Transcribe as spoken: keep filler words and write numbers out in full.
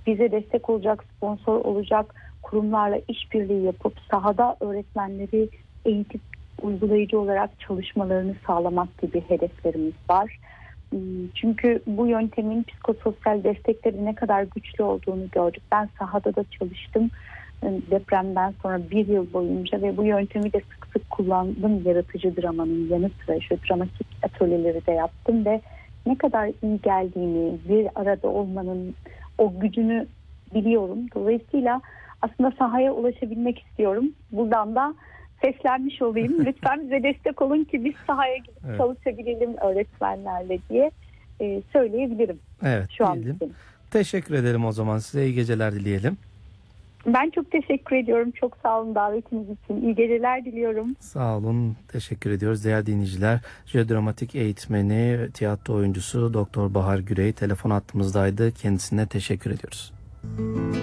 bize destek olacak, sponsor olacak kurumlarla işbirliği yapıp sahada öğretmenleri eğitip uygulayıcı olarak çalışmalarını sağlamak gibi hedeflerimiz var. Çünkü bu yöntemin psikososyal destekleri ne kadar güçlü olduğunu gördük. Ben sahada da çalıştım depremden sonra bir yıl boyunca ve bu yöntemi de sık sık kullandım. Yaratıcı dramanın yanı sıra şu dramatik atölyeleri de yaptım ve ne kadar iyi geldiğini, bir arada olmanın o gücünü biliyorum. Dolayısıyla aslında sahaya ulaşabilmek istiyorum. Buradan da seslenmiş olayım. Lütfen bize destek olun ki biz sahaya gidip evet. çalışabilelim öğretmenlerle diye e, söyleyebilirim. Evet. Şu an için. Teşekkür ederim o zaman. Size iyi geceler dileyelim. Ben çok teşekkür ediyorum. Çok sağ olun davetiniz için. İyi geceler diliyorum. Sağ olun. Teşekkür ediyoruz. Değerli dinleyiciler, jeodramatik eğitmeni, tiyatro oyuncusu Doktor Bahar Gürey telefon hattımızdaydı. Kendisine teşekkür ediyoruz.